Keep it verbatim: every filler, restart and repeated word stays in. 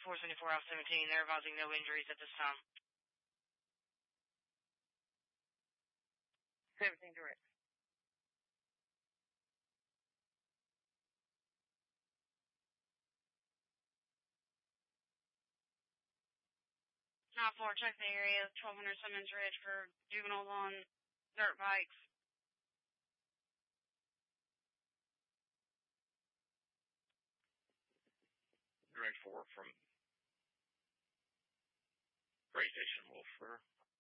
four seventy-four Alpha seventeen, they're advising no injuries at this time. seventeen direct. nine four, check the area, twelve hundred Simmons Ridge for juveniles on dirt bikes. Direct four from Gray Station, Wolf, sir.